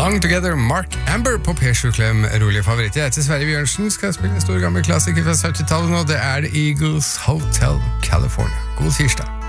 Long Together, Mark Amber på P7 Klem, rolig favoritt. Jeg heter Sverre Bjørnsen, skal spille en stor gammel klassiker fra 70-tallet nå. Det er The Eagles Hotel California. God tirsdag.